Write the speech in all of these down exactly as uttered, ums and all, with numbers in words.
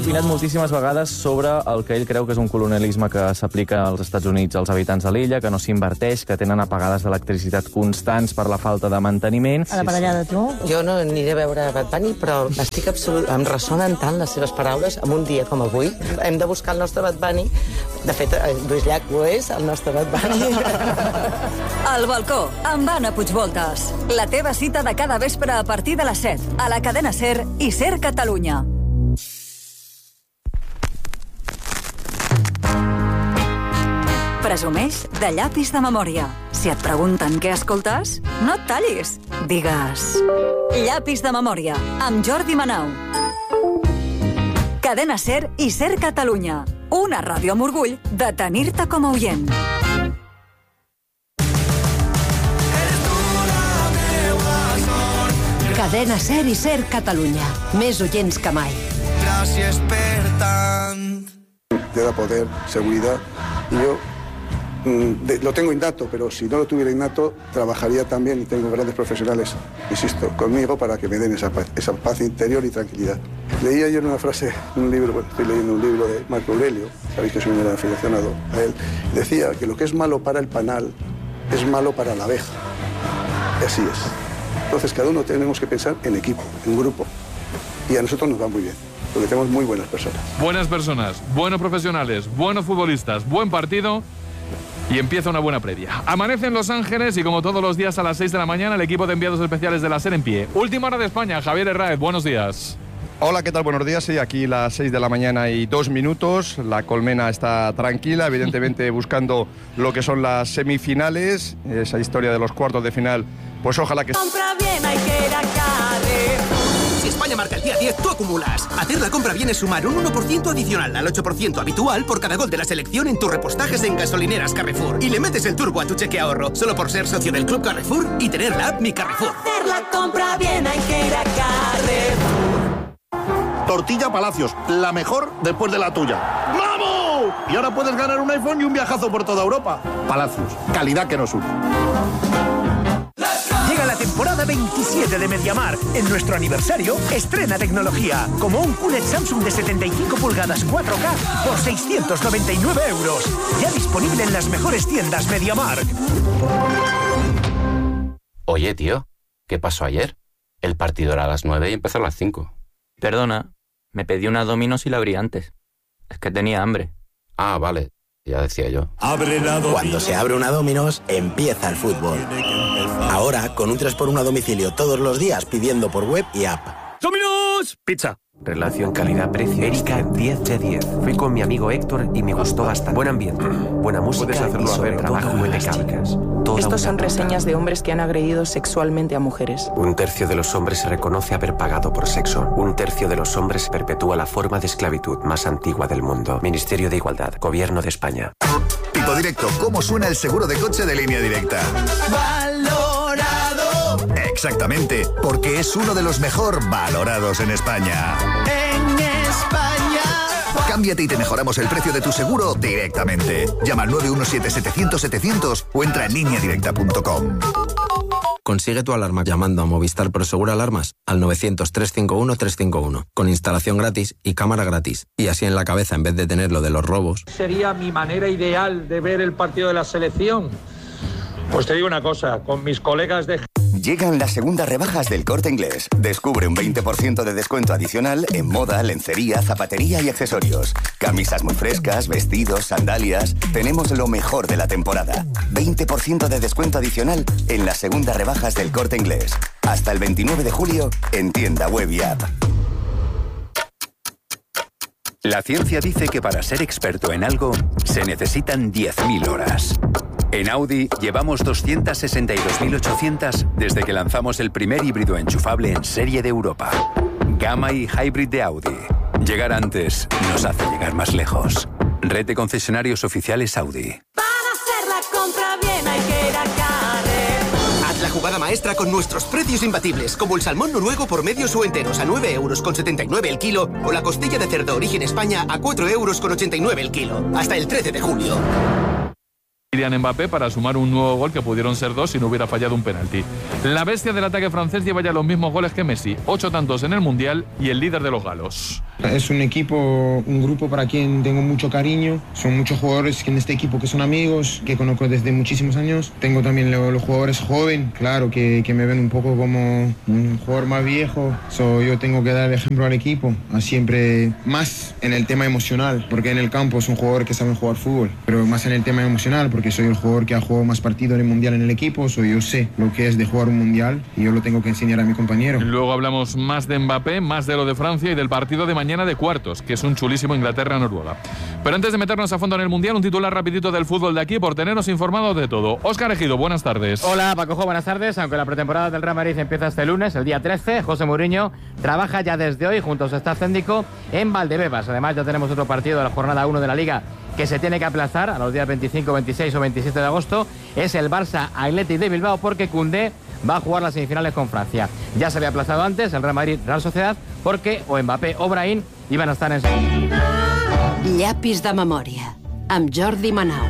opinat moltíssimes vegades sobre el que ell creu que és un colonialisme que s'aplica als Estats Units als habitants de l'illa, que no s'inverteix, que tenen apagades d'electricitat constants per la falta de manteniment. A la parellada, tu? Jo no aniré a veure Bad Bunny, però estic absolut... em ressonen tant les seves paraules en un dia com avui. Hem de buscar el nostre Bad Bunny. De fet, Lluís Llach ho és, el nostre Bad Bunny. Al balcó, amb Anna Puigvoltas. La teva cita de cada vespre a partir de les set, a la cadena SER i SER Catalunya. Presumeix de llapis de memòria. Si et pregunten què escoltes, no et tallis. Digues... Llapis de memòria, amb Jordi Manau. Cadena SER i SER Catalunya. Una ràdio amb orgull de tenir-te com a oient. Cadena SER i SER Catalunya. Més oients que mai. Gràcies per tant. Te da poder, seguridad. Y yo mm, de, lo tengo innato, pero si no lo tuviera innato, trabajaría también, y tengo grandes profesionales, insisto, conmigo para que me den esa paz, esa paz interior y tranquilidad. Leí ayer una frase, un libro, bueno, estoy leyendo un libro de Marco Aurelio, sabéis que soy un gran aficionado a él, decía que lo que es malo para el panal es malo para la abeja. Y así es. Entonces cada uno tenemos que pensar en equipo, en grupo, y a nosotros nos va muy bien. Porque tenemos muy buenas personas. Buenas personas, buenos profesionales, buenos futbolistas, buen partido y empieza una buena previa. Amanece en Los Ángeles y como todos los días a las seis de la mañana el equipo de enviados especiales de la SER en pie. Última hora de España, Javier Herráez, buenos días. Hola, ¿qué tal? Buenos días. Sí, aquí las seis de la mañana y dos minutos. La colmena está tranquila, evidentemente buscando lo que son las semifinales. Esa historia de los cuartos de final, pues ojalá que... Compra bien, hay que ir a Carrefour. Si España marca el día diez, tú acumulas. Hacer la compra bien es sumar un uno por ciento adicional al ocho por ciento habitual por cada gol de la selección en tus repostajes en gasolineras Carrefour. Y le metes el turbo a tu cheque ahorro, solo por ser socio del Club Carrefour y tener la app Mi Carrefour. Hacer la compra bien, hay que ir a Carrefour. Tortilla Palacios, la mejor después de la tuya. ¡Vamos! Y ahora puedes ganar un iPhone y un viajazo por toda Europa. Palacios, calidad que nos une. Llega la temporada veintisiete de MediaMarkt. En nuestro aniversario, estrena tecnología, como un Q L E D Samsung de setenta y cinco pulgadas cuatro K por seiscientos noventa y nueve euros. Ya disponible en las mejores tiendas MediaMarkt. Oye, tío, ¿qué pasó ayer? El partido era a las nueve y empezó a las cinco. Perdona, me pedí una Domino's y la abrí antes. Es que tenía hambre. Ah, vale, ya decía yo. Cuando se abre una Domino's, empieza el fútbol. Ahora, con un tres por uno a domicilio todos los días pidiendo por web y app. ¡Domino's! Pizza. Relación calidad-precio. Erika, diez de diez. Fui con mi amigo Héctor y me gustó bastante. Buen ambiente, buena música y sobre trabajo impecable. Estos son reseñas de hombres que han agredido sexualmente a mujeres. Un tercio de los hombres se reconoce haber pagado por sexo. Un tercio de los hombres perpetúa la forma de esclavitud más antigua del mundo. Ministerio de Igualdad, Gobierno de España. Tipo Directo, ¿cómo suena el seguro de coche de Línea Directa? Valorado. Exactamente, porque es uno de los mejor valorados en España. En España. Cámbiate y te mejoramos el precio de tu seguro directamente. Llama al nueve uno siete setecientos setecientos o entra en línea directa punto com. Consigue tu alarma llamando a Movistar Prosegur Alarmas al novecientos, trescientos cincuenta y uno, trescientos cincuenta y uno, con instalación gratis y cámara gratis. Y así en la cabeza, en vez de tener lo de los robos. Sería mi manera ideal de ver el partido de la selección. Pues te digo una cosa, con mis colegas de... Llegan las segundas rebajas del Corte Inglés. Descubre un veinte por ciento de descuento adicional en moda, lencería, zapatería y accesorios. Camisas muy frescas, vestidos, sandalias. Tenemos lo mejor de la temporada. veinte por ciento de descuento adicional en las segundas rebajas del Corte Inglés. Hasta el veintinueve de julio en tienda web y app. La ciencia dice que para ser experto en algo se necesitan diez mil horas. En Audi llevamos doscientas sesenta y dos mil ochocientas desde que lanzamos el primer híbrido enchufable en serie de Europa. Gamma y Hybrid de Audi. Llegar antes nos hace llegar más lejos. Red de concesionarios oficiales Audi. Para hacer la compra bien hay que ir a Carrefour. Haz la jugada maestra con nuestros precios imbatibles, como el salmón noruego por medios o enteros a nueve euros con setenta y nueve el kilo o la costilla de cerdo origen España a cuatro euros con ochenta y nueve el kilo. Hasta el trece de julio. Kylian Mbappé para sumar un nuevo gol que pudieron ser dos si no hubiera fallado un penalti. La bestia del ataque francés lleva ya los mismos goles que Messi, ocho tantos en el Mundial y el líder de los galos. Es un equipo, un grupo para quien tengo mucho cariño. Son muchos jugadores en este equipo que son amigos, que conozco desde muchísimos años. Tengo también los, los jugadores jóvenes, claro, que, que me ven un poco como un jugador más viejo. So, yo tengo que dar ejemplo al equipo, a siempre más en el tema emocional, porque en el campo es un jugador que sabe jugar fútbol, pero más en el tema emocional, porque soy el jugador que ha jugado más partidos en el Mundial en el equipo. So, yo sé lo que es de jugar un Mundial y yo lo tengo que enseñar a mi compañero. Luego hablamos más de Mbappé, más de lo de Francia y del partido de mañana de cuartos, que es un chulísimo Inglaterra-Noruega. Pero antes de meternos a fondo en el Mundial, un titular rapidito del fútbol de aquí por tenernos informados de todo. Óscar Ejido, buenas tardes. Hola, Pacojo, buenas tardes. Aunque la pretemporada del Real Madrid empieza este lunes, el día trece, José Mourinho trabaja ya desde hoy junto a su staff técnico en Valdebebas. Además, ya tenemos otro partido de la jornada uno de la Liga que se tiene que aplazar a los días veinticinco, veintiséis o veintisiete de agosto. Es el Barça Athletic de Bilbao, porque Koundé va a jugar las semifinales con Francia. Ya se había aplazado antes el Real Madrid Real Sociedad porque o Mbappé o Brahim iban a estar en... Llapis de memòria, amb Jordi Manau.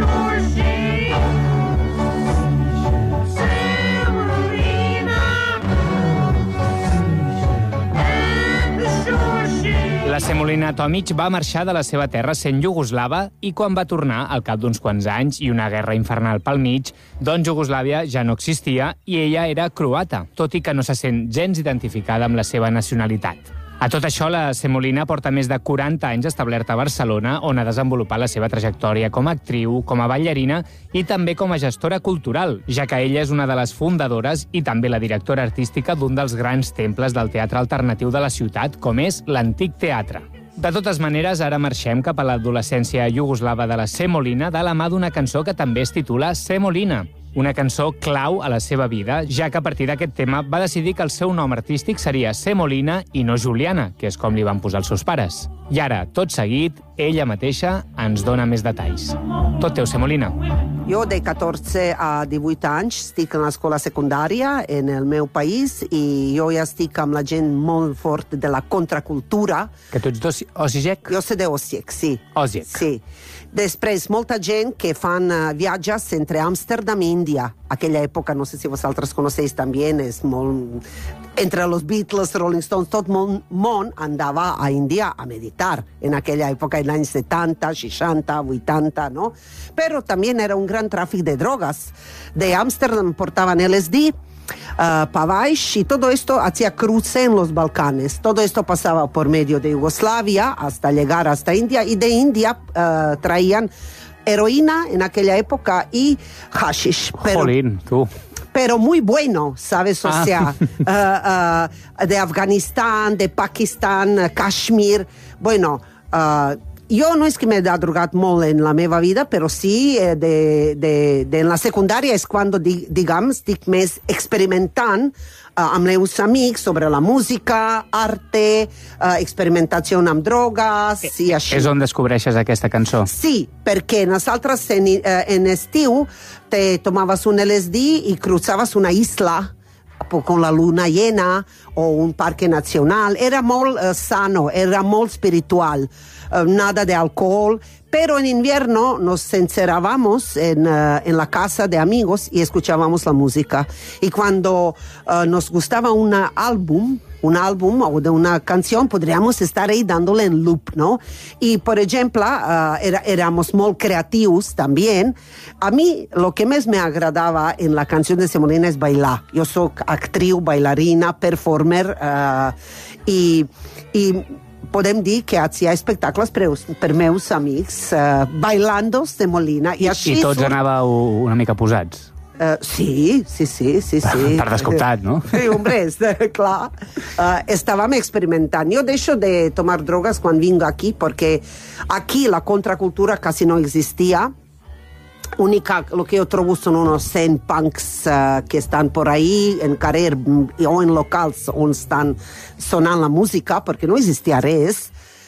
La Semolina Tomic va marxar de la seva terra sent iugoslava i quan va tornar, al cap d'uns quants anys i una guerra infernal pel mig, doncs Iugoslàvia ja no existia i ella era croata, tot i que no se sent gens identificada amb la seva nacionalitat. A tot això, la Semolina porta més de quaranta anys establerta a Barcelona, on ha desenvolupat la seva trajectòria com a actriu, com a ballarina i també com a gestora cultural, ja que ella és una de les fundadores i també la directora artística d'un dels grans temples del teatre alternatiu de la ciutat, com és l'Antic Teatre. De totes maneres, ara marxem cap a l'adolescència iugoslava de la Semolina de la mà d'una cançó que també es titula Semolina, una cançó clau a la seva vida, ja que a partir d'aquest tema va decidir que el seu nom artístic seria Semolina i no Juliana, que és com li van posar els seus pares. I ara, tot seguit, ella mateixa ens dona més detalls. Tot teu, Semolina. Jo de catorze a divuit anys estic en l'escola secundària en el meu país i jo ja estic amb la gent molt fort de la contracultura. Que tu ets d'Osijek? Jo sé d'Osijek, sí. Osijek. Sí. Després, molta gent que fan uh, viatges entre Amsterdam i Índia. Aquella època, no sé si vosaltres coneixeu també, és molt... Entre los Beatles, Rolling Stones, tot el món andava a Índia a meditar. En aquella època, en anys setanta, seixanta, vuitanta, no? Però també era un gran tràfic de drogas. De Amsterdam portaban L S D, Uh, para baix, y todo esto hacía cruce en los Balcanes. Todo esto pasaba por medio de Yugoslavia hasta llegar hasta India, y de India uh, traían heroína en aquella época y hashish. Pero, Jolín, tú. Pero muy bueno, ¿sabes? O Ah. sea, uh, uh, de Afganistán, de Pakistán, Kashmir. Bueno, uh, jo no és que m'he drogat molt en la meva vida, però sí, eh, de, de, de en la secundària és quan, di, diguem, estic més experimentant uh, amb els meus amics sobre la música, arte, uh, experimentació amb drogues i així. És on descobreixes aquesta cançó? Sí, perquè nosaltres en, eh, en estiu te tomaves un L S D i cruzaves una isla con la luna llena o un parque nacional. Era molt uh, sano, era molt espiritual, uh, nada de alcohol, pero en invierno nos encerrábamos en, uh, en la casa de amigos y escuchábamos la música. Y cuando uh, nos gustaba un álbum, un álbum o de una canción, podríamos estar ahí dándole en loop, ¿no? Y, por ejemplo, uh, era, éramos muy creativos también. A mí, lo que más me agradaba en la canción de Semolina es bailar. Yo soy actriz, bailarina, performer, uh, y, y podem dir que hacía espectacles per, per meus amics, uh, bailando Semolina. I, així I tots surt... anàveu una mica posats? Uh, sí, sí, sí, sí, sí. Per descomptat, no? Sí, hombre, és, clar. Uh, estàvem experimentant. Jo deixo de tomar drogas quan vinc aquí, perquè aquí la contracultura quasi no existia. Única, lo que yo trobo son unos cent punks uh, que están por ahí en carrer o en locals on estan sonant la música, perquè no existia res.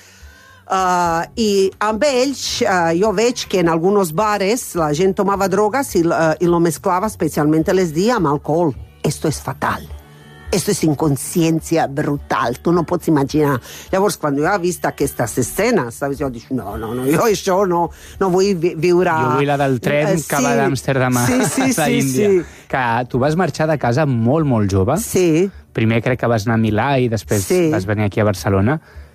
Uh, I amb ells uh, jo veig que en algunos bares la gent tomava drogas i, uh, i lo mezclava especialment les dia amb alcohol. Esto es fatal. Esto es inconsciencia brutal. Tu no pots imaginar. Llavors, quan jo he vist aquestes escenes, saps? Jo dic, no, no, no, jo això no, no vull vi viure... Jo vull la del tren uh, que sí. va d'Amsterdam a, sí, sí, a sí, Índia. sí. Que tu vas marxar de casa molt, molt jove. Sí. Primer crec que vas anar a Milà i després sí. vas venir aquí a Barcelona.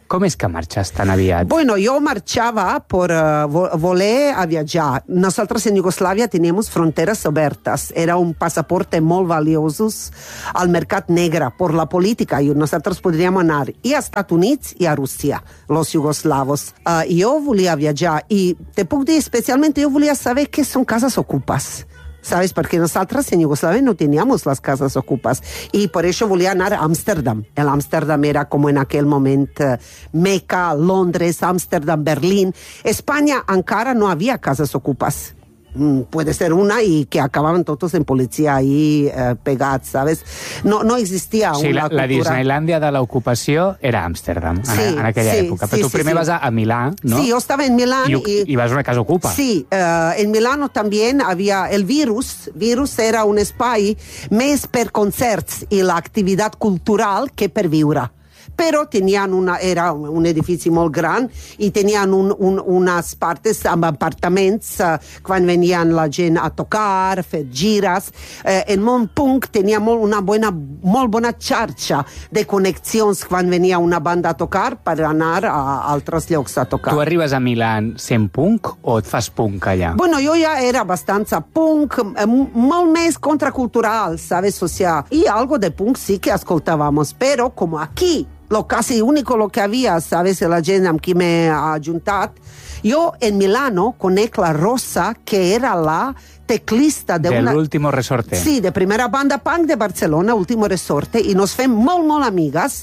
Com és que marxes tan aviat? Bueno, yo marchaba por uh, vo voler a viajar. Nosotros en Yugoslavia teníamos fronteras abiertas. Era un pasaporte muy valioso al mercado negro por la política. Y nosotros podríamos anar y a Estados Unidos y a Rusia, los yugoslavos. Uh, yo volía viajar y te puedo decir, especialmente yo volía saber qué son casas ocupas. ¿Sabes? Porque nosotros en Yugoslavia no teníamos las casas ocupas y por eso volía anar a Ámsterdam. El Ámsterdam era como en aquel momento Meca, Londres, Ámsterdam, Berlín. España, Ankara, no había casas ocupas. Mm, puede ser una y que acababan todos en policía ahí eh, pegados, ¿sabes? No, no existía sí, una la, cultura... la Disneylandia de l'ocupació era Amsterdam, sí, en, en aquella sí, època. Però sí, tu sí, primer sí. vas a, a Milà, ¿no? Sí, yo estaba en Milán y, y... y vas a una casa ocupa. Sí, uh, en Milano también había el Virus. Virus era un espai més per concerts y la actividad cultural que per viure. Pero tenían una, era un edificio muy grande y tenían un, un, unas partes amb apartaments uh, quan venien la gent a tocar, fer gires. Eh, el món punk tenia molt, una buena, molt bona xarxa de connexions quan venia una banda a tocar per anar a altres llocs a tocar. Tu arribes a Milán sent punk o et fas punk allà? Bueno, yo ya era bastante punk, eh, molt més contracultural, ¿sabes? O sea, y algo de punk sí que escoltábamos, pero como aquí lo casi único lo que había, ¿sabes? La gent amb qui m'he ajuntat. Jo en Milano conec la Rosa, que era la teclista de, de una... l'Último Resorte. Sí, de primera banda punk de Barcelona, Último Resorte, i nos fem molt, molt amigues.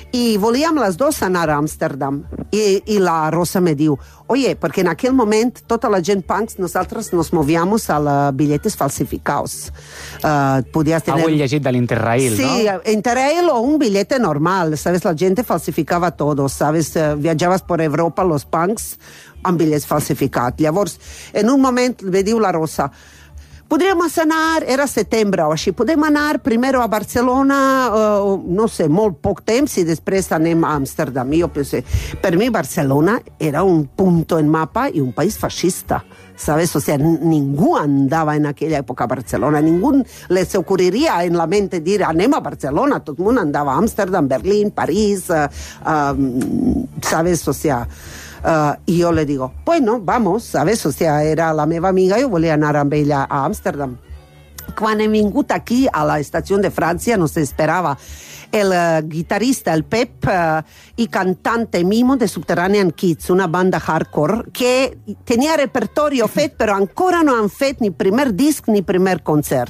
Y volíem les dos anar a Amsterdam. Y, y la Rosa me diu, oye, porque en aquel momento tota la gent punks, nosaltres nos movíamos a la billetes falsificados. Uh, podías tener... Algo he llegit de l'Interrail, sí, no? Sí, Interrail o un billete normal, ¿sabes? La gente falsificava todo, ¿sabes? Uh, viatjaves por Europa, los punks, amb bitllets falsificats. Llavors, en un moment me diu la Rosa, podríem anar, era setembre o així, podem anar primer a Barcelona, uh, no sé, molt poc temps i després anem a Amsterdam. I jo pensé, per mi Barcelona era un punto en mapa i un país fascista, ¿sabes? O sea, ningú andava en aquella època a Barcelona, ningú les ocurriria en la mente dir anem a Barcelona, tot el món andava a Amsterdam, Berlín, París, uh, uh, ¿sabes? O sea... Uh, y yo le digo, bueno, vamos, ¿sabes? O sea, era la meva amiga, yo volia anar amb ella a Amsterdam. Quan hem vingut aquí a la estació de Francia, nos esperava el uh, guitarrista, el Pep, uh, y cantante Mimo de Subterranean Kids, una banda hardcore, que tenia repertorio fet, però ancora no han fet ni primer disc ni primer concert.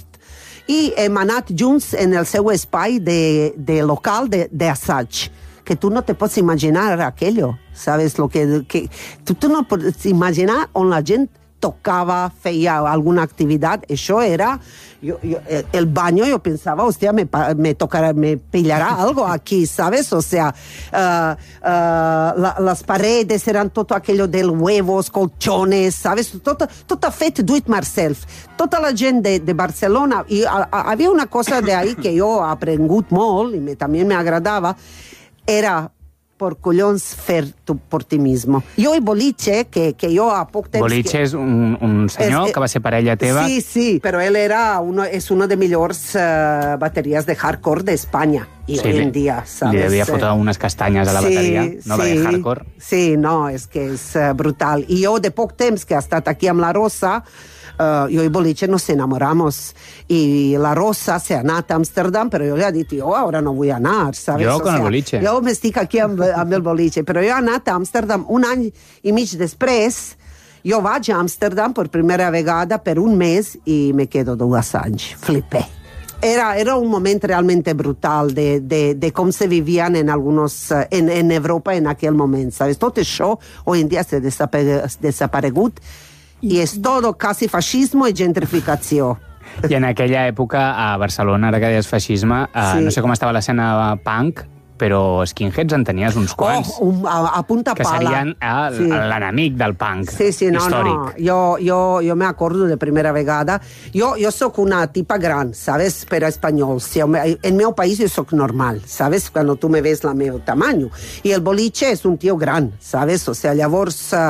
I hem anat junts en el seu espai de, de local de, de assaig, que tú no te puedes imaginar aquello, ¿sabes? Lo que, que tú, tú no puedes imaginar on la gent tocava, feia alguna actividad. Eso era, yo, yo, el baño, yo pensaba, hostia, me, me tocará, me pillará algo aquí, ¿sabes? O sea, uh, uh, la, las paredes eran todo aquello de huevos, colchones, ¿sabes? Todo, todo fet do it myself. Tota la gent de, de Barcelona, y a, a, había una cosa de ahí que yo aprengut molt, y me, también me agradaba, era por collons fer tu por ti mismo. Jo i Boliche, que, que jo a poc temps... Boliche que... és un, un senyor es, que va ser parella teva. Sí, sí, però ell era uno, és una de millors uh, bateries de hardcore d'Espanya. I sí, hoy en dia, ¿sabes? Li devia fotre unes castanyes a la sí, bateria, no? Sí, de hardcore. Sí, no, és que és uh, brutal. I jo, de poc temps que ha estat aquí amb la Rosa, Uh, yo y Boliche nos enamoramos y la Rosa se ha anat a Amsterdam, pero yo le he dit, yo ahora no voy a anar, ¿sabes? Jo o con sea, el Boliche. Jo m'estic aquí amb, amb el Boliche, però jo he anat a Amsterdam un any i mig després. Jo vaig a Amsterdam per primera vegada per un mes i me quedo dos anys. Flipé. Era, era un moment realmente brutal de, de, de com se vivían en algunos, en, en Europa en aquel moment, ¿sabes? Tot això hoy en dia s'ha desaparegut i és tot quasi feixisme i gentrificació. I en aquella època a Barcelona, ara que deies feixisme, eh, Sí. no sé com estava l'escena punk, però skinheads en tenies uns quants. Oh, un, a, a punta que pala. serien el- Sí. l'enemic del punk Sí, sí, no, històric. no. Jo, jo, jo me acordo de primera vegada. Jo, jo soc una tipa gran, ¿sabes? Per a espanyols. Si en el meu país jo soc normal, ¿sabes? Cuando tú me ves la meu tamaño. I el Boliche és un tio gran, ¿sabes? O sea, llavors, uh,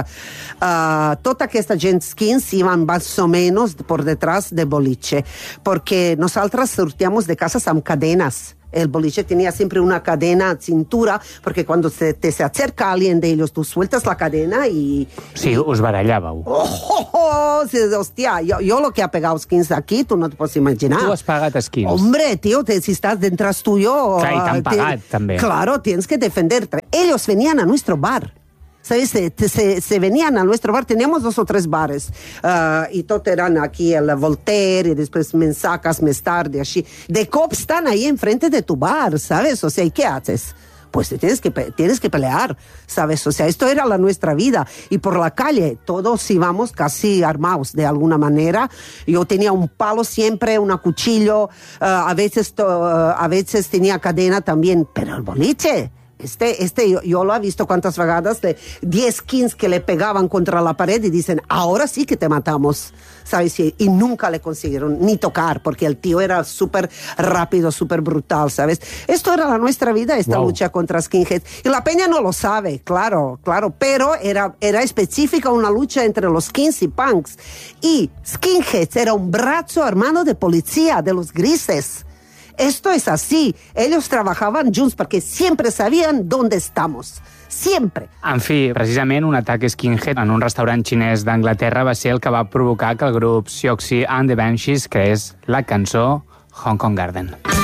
uh, tota aquesta gent skins iban más o menos por detrás de Boliche, porque nosaltres sortíamos de casas amb cadenas. El boliche tenía siempre una cadena a cintura, porque cuando se, te se acerca alguien de ellos, tú sueltas la cadena y... Sí, us barallàveu. Oh, oh, oh, sí, hostia, yo, yo lo que ha pegado skins aquí, tú no te puedes imaginar. Tu has pagat skins. Hombre, tío, te, si estás detrás tuyo... Clar, i t'han pagat, te, també. Claro, tienes que defenderte. Ellos venían a nuestro bar. ¿Sabes? Se, se, se venían a nuestro bar, teníamos dos o tres bares, uh, y todos eran aquí el Voltaire, y después Mensacas, más tarde, así. De cops están ahí enfrente de tu bar, ¿sabes? O sea, ¿y qué haces? Pues te tienes que, tienes que pelear, ¿sabes? O sea, esto era la nuestra vida. Y por la calle todos íbamos casi armados de alguna manera. Yo tenía un palo siempre, un cuchillo, uh, a, veces, uh, a veces tenía cadena también, pero el boliche... Este, este yo, yo lo he visto cuántas vagadas de diez skins que le pegaban contra la pared y dicen, ahora sí que te matamos, ¿sabes? Y, y nunca le consiguieron ni tocar, porque el tío era súper rápido, súper brutal, ¿sabes? Esto era la nuestra vida, esta wow. lucha contra skinheads. Y la peña no lo sabe, claro, claro, pero era, era específica una lucha entre los skins y punks. Y skinheads era un brazo armado de policía, de los grises. Esto es así. Ellos trabajaven junts perquè sempre sabien d'on estamos. Sempre. En fi, precisament un atac skinhead en un restaurant xinès d'Anglaterra va ser el que va provocar que el grup Siouxsie and the Banshees creés la cançó Hong Kong Garden.